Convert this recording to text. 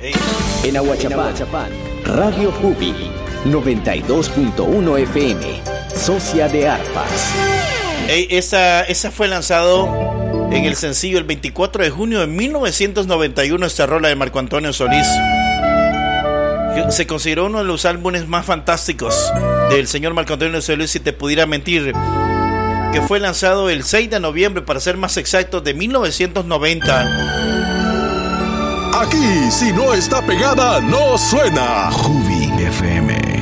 En Ahuachapán, Radio Jubi, 92.1 FM, Socia de Arpas. Esa fue lanzado en el sencillo el 24 de junio de 1991, esta rola de Marco Antonio Solís. Se consideró uno de los álbumes más fantásticos del señor Marco Antonio Solís, si te pudiera mentir, que fue lanzado el 6 de noviembre, para ser más exactos, de 1990. Aquí, si no está pegada, no suena. Jubi FM.